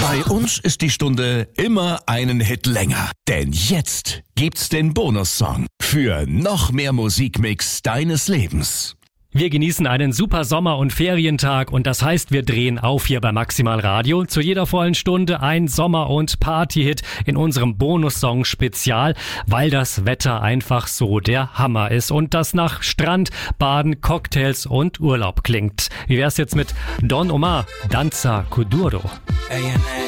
Bei uns ist die Stunde immer einen Hit länger. Denn jetzt gibt's den Bonussong für noch mehr Musikmix deines Lebens. Wir genießen einen super Sommer- und Ferientag und das heißt, wir drehen auf hier bei Maximal Radio. Zu jeder vollen Stunde ein Sommer- und Party-Hit in unserem Bonussong-Spezial, weil das Wetter einfach so der Hammer ist und das nach Strand, Baden, Cocktails und Urlaub klingt. Wie wär's jetzt mit Don Omar, Danza Kuduro?